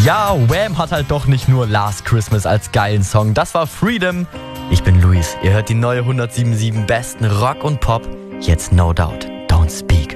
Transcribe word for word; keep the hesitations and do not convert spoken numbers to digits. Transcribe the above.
Ja, Wham hat halt doch nicht nur Last Christmas als geilen Song. Das war Freedom. Ich bin Luis. Ihr hört die neue hundertsieben Komma sieben besten Rock und Pop. Jetzt No Doubt. Don't Speak.